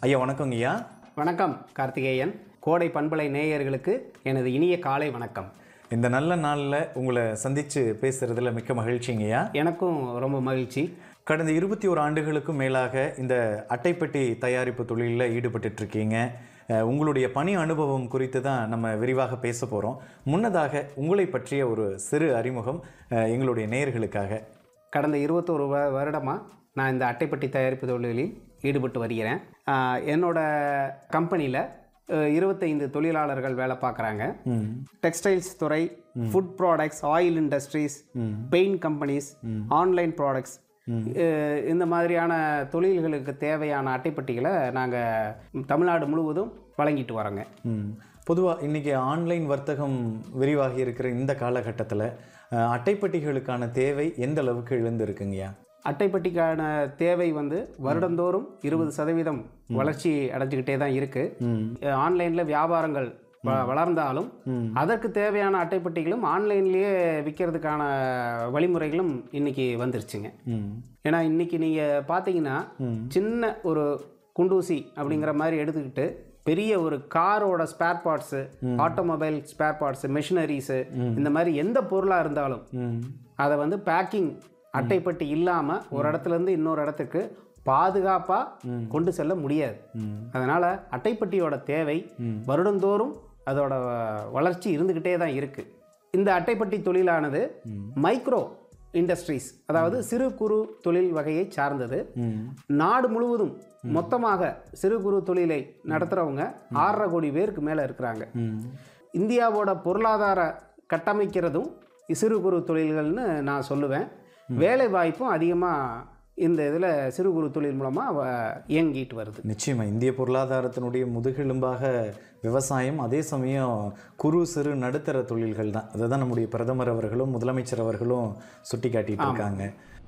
ஐயா வணக்கங்க ஐயா. வணக்கம் கார்த்திகேயன். கோடை பண்பலை நேயர்களுக்கு எனது இனிய காலை வணக்கம். இந்த நல்ல நாளில் உங்களை சந்தித்து பேசுகிறதுல மிக்க மகிழ்ச்சிங்கய்யா. எனக்கும் ரொம்ப மகிழ்ச்சி. கடந்த 21 ஆண்டுகளுக்கும் மேலாக இந்த அட்டைப்பெட்டி தயாரிப்பு தொழிலில் ஈடுபட்டுருக்கீங்க. உங்களுடைய பணி அனுபவம் குறித்து தான் நம்ம விரிவாக பேச போகிறோம். முன்னதாக உங்களை பற்றிய ஒரு சிறு அறிமுகம் எங்களுடைய நேயர்களுக்காக. கடந்த 21 வருடமாக நான் இந்த அட்டைப்பெட்டி தயாரிப்பு தொழிலில் ஈடுபட்டு வருகிறேன். என்னோட கம்பெனியில் 25 தொழிலாளர்கள் வேலை பார்க்குறாங்க. டெக்ஸ்டைல்ஸ் துறை, food products, oil industries, paint companies, online products, இந்த மாதிரியான தொழில்களுக்கு தேவையான அட்டைப்பெட்டிகளை நாங்கள் தமிழ்நாடு முழுவதும் வழங்கிட்டு வரோங்க. பொதுவாக இன்றைக்கி ஆன்லைன் வர்த்தகம் விரிவாகி இருக்கிற இந்த காலகட்டத்தில் அட்டைப்பெட்டிகளுக்கான தேவை எந்த அளவுக்கு எழுந்திருக்குங்கய்யா? அட்டைப்பெட்டிக்கான தேவை வருடந்தோறும் 20% வளர்ச்சி அடைஞ்சிக்கிட்டே தான் இருக்குது. ஆன்லைனில் வியாபாரங்கள் வளர்ந்தாலும் அதற்கு தேவையான அட்டைப்பெட்டிகளும் ஆன்லைன்லேயே விற்கிறதுக்கான வழிமுறைகளும் இன்னைக்கு வந்துருச்சுங்க. ஏன்னா இன்னைக்கு நீங்கள் பார்த்தீங்கன்னா சின்ன ஒரு குண்டூசி அப்படிங்கிற மாதிரி எடுத்துக்கிட்டு பெரிய ஒரு காரோட spare parts, automobile spare parts, machineries, இந்த மாதிரி எந்த பொருளாக இருந்தாலும் அதை பேக்கிங் அட்டைப்பெட்டி இல்லாமல் ஒரு இடத்துலேருந்து இன்னொரு இடத்துக்கு பாதுகாப்பாக கொண்டு செல்ல முடியாது. அதனால் அட்டைப்பெட்டியோட தேவை வருடந்தோறும் அதோட வளர்ச்சி இருந்துக்கிட்டே தான் இருக்குது. இந்த அட்டைப்பெட்டி தொழிலானது மைக்ரோ இண்டஸ்ட்ரீஸ், அதாவது சிறு குறு தொழில் வகையை சார்ந்தது. நாடு முழுவதும் மொத்தமாக சிறு குறு தொழிலை நடத்துகிறவங்க 6.5 கோடி பேருக்கு மேலே இருக்கிறாங்க. இந்தியாவோட பொருளாதார கட்டமைக்கிறதும் சிறு குறு தொழில்கள்னு நான் சொல்லுவேன். வேலை வாய்ப்பும் அதிகமாக இந்த இதில் சிறு குறு தொழில் மூலமாக இயங்கிட்டு வருது. நிச்சயமாக இந்திய பொருளாதாரத்தினுடைய முதுகெலும்பாக விவசாயம், அதே சமயம் குறு சிறு நடுத்தர தொழில்கள் தான். அதை தான் நம்முடைய பிரதமர் அவர்களும் முதலமைச்சர் அவர்களும் சுட்டி காட்டிட்டு இருக்காங்க.